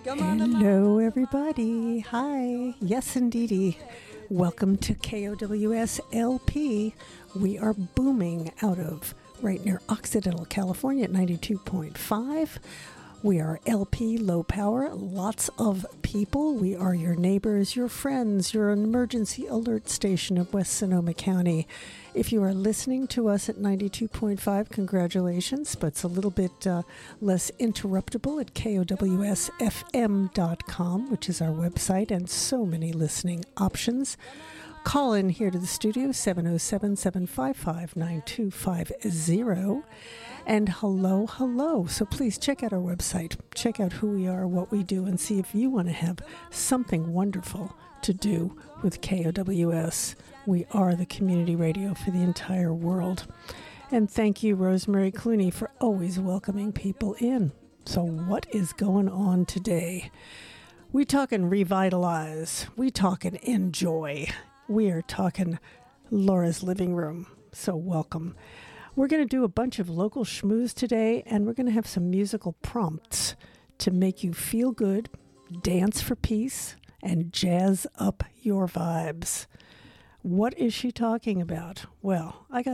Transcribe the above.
Hello, everybody. Hi. Yes, indeedy. Welcome to KOWS LP. We are booming out of right near Occidental, California at 92.5. We are LP, low power, lots of people. We are your neighbors, your friends, your emergency alert station of West Sonoma County. If you are listening to us at 92.5, congratulations, but it's a little bit less interruptible at KOWSFM.com, which is our website, and so many listening options. Call in here to the studio, 707-755-9250. And hello. So please check out our website. Check out who we are, what we do, and see if you want to have something wonderful to do with KOWS. We are the community radio for the entire world. And thank you, Rosemary Clooney, for always welcoming people in. So what is going on today? We talking revitalize. We talking enjoy. We are talking Laura's living room. So welcome. We're going to do a bunch of local schmooze today, and we're going to have some musical prompts to make you feel good, dance for peace, and jazz up your vibes. What is she talking about? Well, I got